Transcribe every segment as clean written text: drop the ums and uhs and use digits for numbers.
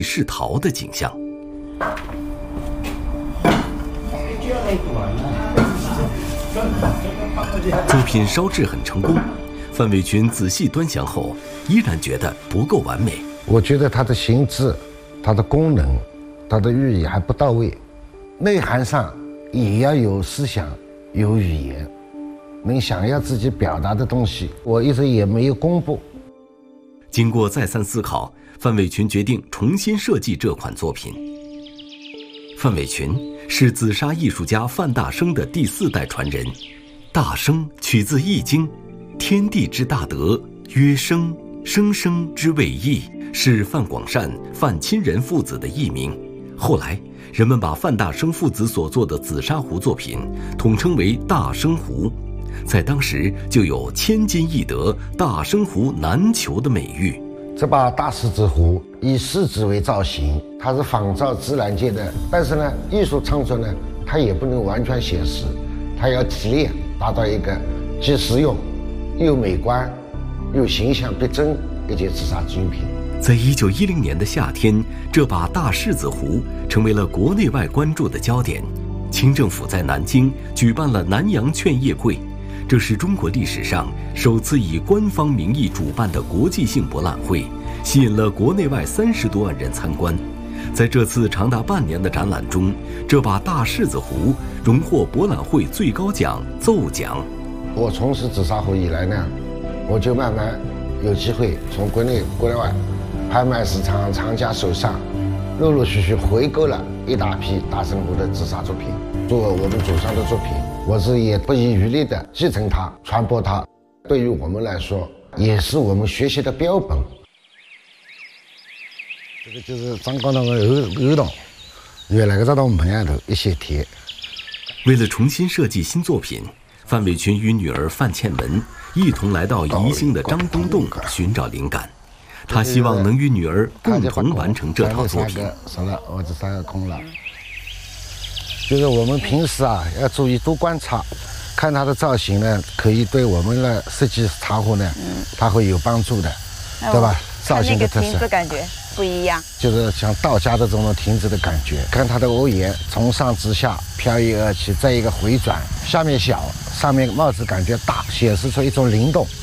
是陶的景象。作品烧制很成功，范伟群仔细端详后，依然觉得不够完美。 我觉得它的形制、它的功能、它的寓意还不到位，内涵上也要有思想、有语言，能想要自己表达的东西，我一直也没有公布。 经过再三思考，范伟群决定重新设计这款作品。范伟群是紫砂艺术家范大生的第4代传人。大生取自《易经》，天地之大德，曰生，生生之谓易，是范广善、范钦仁父子的艺名。后来，人们把范大生父子所做的紫砂壶作品统称为大生壶，在当时就有千金易得、大生壶难求的美誉。 这把大狮子壶以狮子为造型，它是仿照自然界的，但是呢，艺术创作呢，它也不能完全写实，它要提炼，达到一个既实用又美观又形象逼真一件紫砂精品。 在1910年的夏天，这把大狮子壶成为了国内外关注的焦点。清政府在南京举办了南洋劝业会，这是中国历史上首次以官方名义主办的国际性博览会，吸引了国内外30多万人参观。在这次长达半年的展览中，这把大狮子壶荣获博览会最高奖奏奖。 我从事紫砂壶以来呢，我就慢慢有机会从国内国外拍卖市场藏家手上陆陆续续回购了一大批大生壶的紫砂作品，作为我们祖上的作品，我是也不遗余力地继承它、传播它，对于我们来说也是我们学习的标本。这个就是张高堂的后堂，原来这道门上头一些贴。 为了重新设计新作品，范伟群与女儿范倩文一同来到宜兴的张公洞寻找灵感。他希望能与女儿共同完成这套作品。 少了，我这3个空了。就是我们平时啊要注意多观察，看它的造型呢，可以对我们的设计茶壶呢，它会有帮助的，对吧？造型的特色。 亭子感觉不一样， 就是像道家的这种亭子的感觉。看它的屋檐从上至下飘逸而起，再一个回转，下面小，上面帽子感觉大，显示出一种灵动。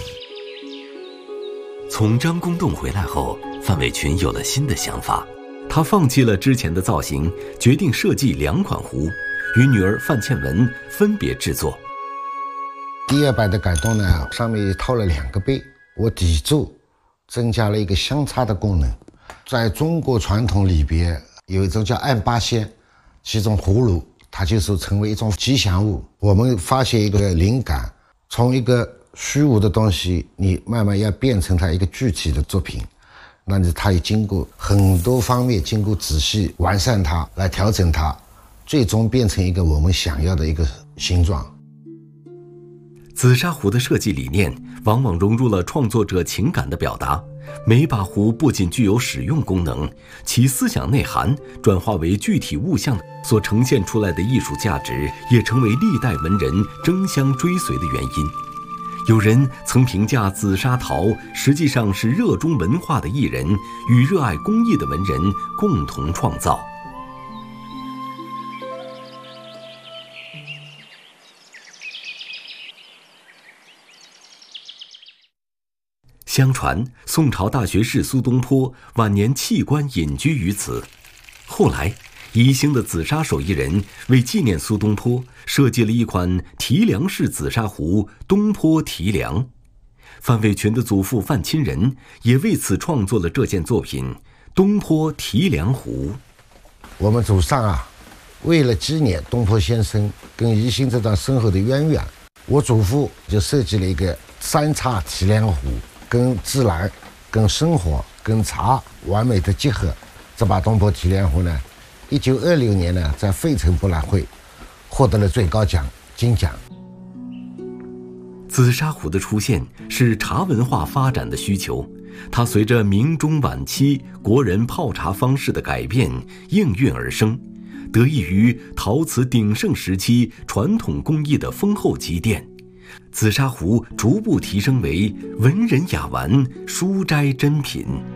从张公洞回来后，范伟群有了新的想法，他放弃了之前的造型，决定设计2款壶，与女儿范倩文分别制作。 第2版的改动呢，上面套了2个杯，我底座增加了一个相差的功能。在中国传统里边有一种叫按八仙，其中葫芦它就是成为一种吉祥物。我们发现一个灵感，从一个虚无的东西，你慢慢要变成它一个具体的作品，那你它也经过很多方面，经过仔细完善它，来调整它，最终变成一个我们想要的一个形状。 紫砂壶的设计理念往往融入了创作者情感的表达，每把壶不仅具有使用功能，其思想内涵转化为具体物象所呈现出来的艺术价值，也成为历代文人争相追随的原因。有人曾评价紫砂陶实际上是热衷文化的艺人与热爱工艺的文人共同创造。相传宋朝大学士苏东坡晚年弃官隐居于此，后来宜兴的紫砂手艺人为纪念苏东坡，设计了一款提梁式紫砂壶东坡提梁。范伟群的祖父范钦仁也为此创作了这件作品东坡提梁壶。 我们祖上啊，为了纪念东坡先生跟宜兴这段深厚的渊源，我祖父就设计了一个3叉提梁壶，跟自然、跟生活、跟茶完美的结合。这把东坡提梁壶呢，1926年呢，在费城博览会获得了最高奖金奖。 紫砂壶的出现是茶文化发展的需求，它随着明中晚期国人泡茶方式的改变应运而生，得益于陶瓷鼎盛时期传统工艺的丰厚积淀，紫砂壶逐步提升为文人雅玩、书斋珍品。